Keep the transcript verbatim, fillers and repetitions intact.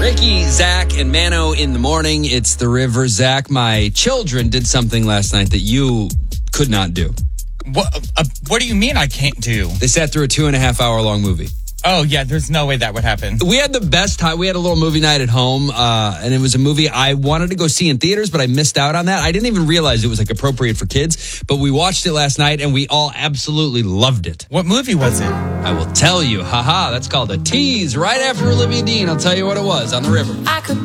Ricky, Zach, and Mano in the morning. It's the River. Zach, my children did something last night that you could not do. What, uh, what do you mean I can't do? They sat through a two and a half hour long movie. Oh, yeah, there's no way that would happen. We had the best time. We had a little movie night at home, uh, and it was a movie I wanted to go see in theaters, but I missed out on that. I didn't even realize it was like appropriate for kids, but we watched it last night, and we all absolutely loved it. What movie was it? I will tell you. Haha, that's called a tease. Right after Olivia Dean, I'll tell you what it was on the River. I could